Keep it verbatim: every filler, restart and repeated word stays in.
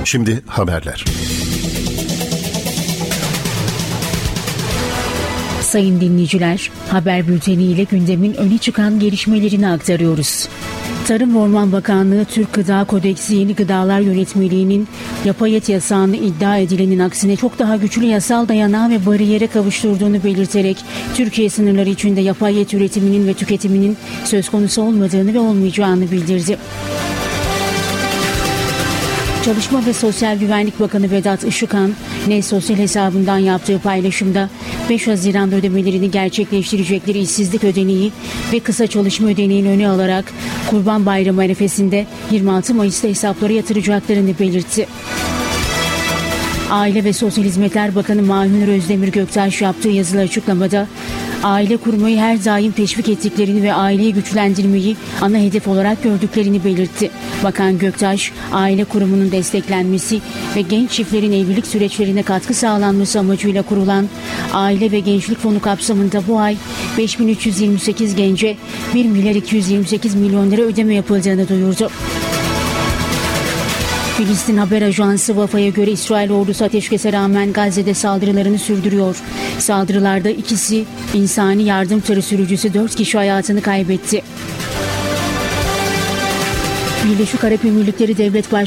Şimdi haberler. Sayın dinleyiciler, haber bülteni ile gündemin öne çıkan gelişmelerini aktarıyoruz. Tarım ve Orman Bakanlığı, Türk Gıda Kodeksi Yeni Gıdalar Yönetmeliğinin yapay et yasağını iddia edilenin aksine çok daha güçlü yasal dayanağı ve bariyere kavuşturduğunu belirterek Türkiye sınırları içinde yapay et üretiminin ve tüketiminin söz konusu olmadığını ve olmayacağını bildirdi. Çalışma ve Sosyal Güvenlik Bakanı Vedat Işıkhan, N sosyal hesabından yaptığı paylaşımda beş Haziran'da ödemelerini gerçekleştirecekleri işsizlik ödeneği ve kısa çalışma ödeneğini öne alarak Kurban Bayramı arifesinde yirmi altı Mayıs'ta hesaplara yatıracaklarını belirtti. Aile ve Sosyal Hizmetler Bakanı Mahir Özdemir Göktaş yaptığı yazılı açıklamada aile kurmayı her daim teşvik ettiklerini ve aileyi güçlendirmeyi ana hedef olarak gördüklerini belirtti. Bakan Göktaş, aile kurumunun desteklenmesi ve genç çiftlerin evlilik süreçlerine katkı sağlanması amacıyla kurulan Aile ve Gençlik Fonu kapsamında bu ay beş bin üç yüz yirmi sekiz gence bir milyar iki yüz yirmi sekiz milyon lira ödeme yapıldığını duyurdu. Filistin Haber Ajansı Vafa'ya göre İsrail ordusu ateşkese rağmen Gazze'de saldırılarını sürdürüyor. Saldırılarda ikisi insani yardım tırı sürücüsü dört kişi hayatını kaybetti. Birleşik Arap Emirlikleri Devlet Başkanı